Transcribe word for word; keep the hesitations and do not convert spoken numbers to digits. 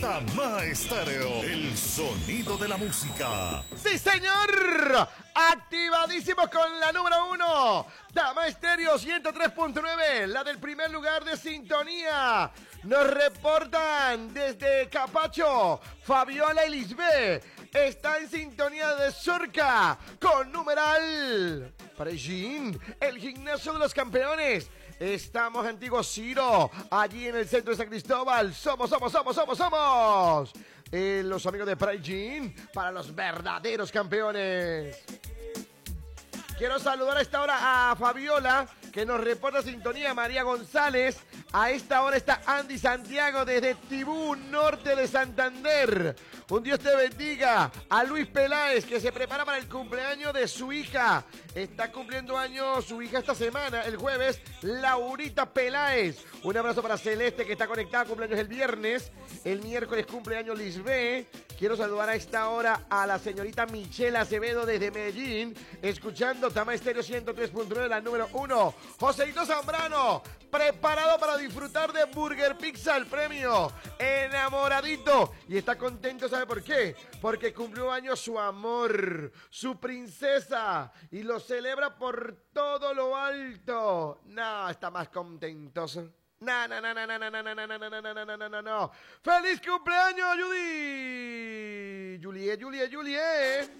Tama Estéreo, el sonido de la música. ¡Sí, señor! Activadísimos con la número uno. Tama Estéreo ciento tres punto nueve, la del primer lugar de sintonía. Nos reportan desde Capacho, Fabiola Elisbe. Está en sintonía de Surca con numeral Parejín, el gimnasio de los campeones. Estamos Antiguo Ciro, allí en el centro de San Cristóbal. Somos, somos, somos, somos, somos eh, los amigos de Parejín para los verdaderos campeones. Quiero saludar a esta hora a Fabiola, que nos reporta sintonía, María González. A esta hora está Andy Santiago desde Tibú, norte de Santander. Un Dios te bendiga. A Luis Peláez, que se prepara para el cumpleaños de su hija. Está cumpliendo años su hija esta semana, el jueves, Laurita Peláez. Un abrazo para Celeste, que está conectada, cumpleaños el viernes. El miércoles cumpleaños Lisbé. Quiero saludar a esta hora a la señorita Michelle Acevedo desde Medellín, escuchando Tama Estéreo ciento tres punto nueve, la número uno. Joseito Zambrano, preparado para disfrutar de Burger Pizza, el premio. Enamoradito. Y está contento, ¿sabe por qué? Porque cumplió años su amor, su princesa, y lo celebra por todo lo alto. No, está más contentoso. No, no, no, no, no, no, no, no, no, no, no, no, no, no, no, no. ¡Feliz cumpleaños, Judy! Julie, Julie, Julie.